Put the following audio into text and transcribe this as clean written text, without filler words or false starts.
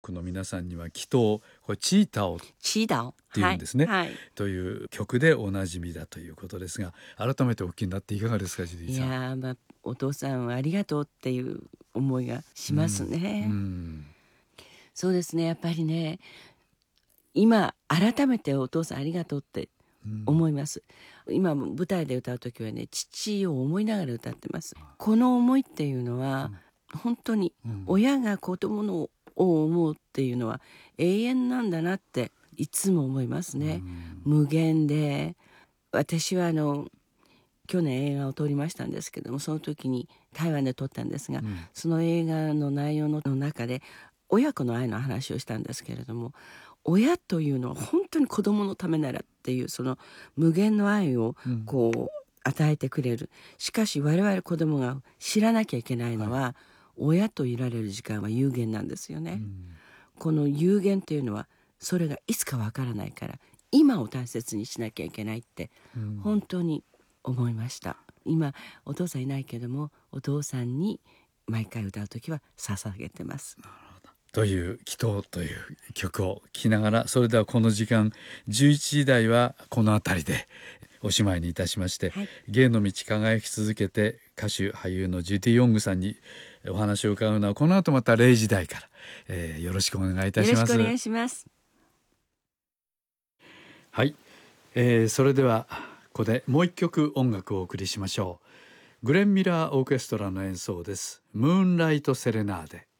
この皆さんには祈祷、これチータオっていうんですね、 はい、 という曲でおなじみだということですが、改めてお聞きになっていかがですか、ジュディさん。 いや、お父さんはありがとうっていう思いがしますね。そうですね、やっぱりね、今改めてお父さんありがとうって思います。今も舞台で歌う時はね、父を思いながら歌ってます。この思いっていうのは、本当に親が子供のを思うっていうのは永遠なんだなっていつも思いますね。無限で、私は去年映画を撮りましたんですけども、その時に台湾で撮ったんですが、その映画の内容の中で親子の愛の話をしたんですけれども、親というのは本当に子供のためならっていう、その無限の愛をこう与えてくれる。しかし我々子供が知らなきゃいけないのは、親といられる時間は有限なんですよね。この有限っていうのは、それがいつかわからないから今を大切にしなきゃいけないって本当に思いました。今お父さんいないけども、お父さんに毎回歌う時は捧げてます。 という祈祷という曲を聴きながら、それではこの時間11時台はこの辺りでおしまいにいたしまして、芸の道輝き続けて歌手俳優のジュディ・ヨングさんにお話を伺うのはこの後また0時台から、よろしくお願いいたします。 よろしくお願いします。 はい、それではここでもう一曲音楽をお送りしましょう。グレン・ミラーオーケストラの演奏です。ムーンライト・セレナーデ。